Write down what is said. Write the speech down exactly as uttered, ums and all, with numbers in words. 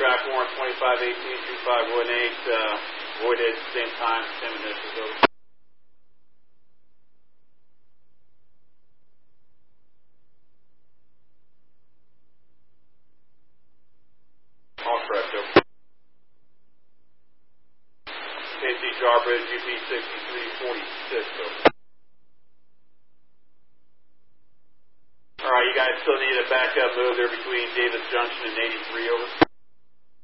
track one, twenty-five eighteen, two five one eight, uh, voided at the same time, ten minutes ago. All correct, over. K C Jarbridge, U P sixty-three forty-six, over. All right, you guys still need a backup move there between Davis Junction and eighty-three, over.